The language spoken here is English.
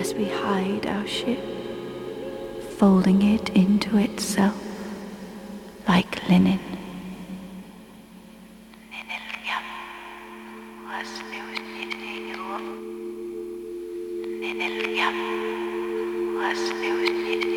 as we hide our ship, folding it into itself like linen. Was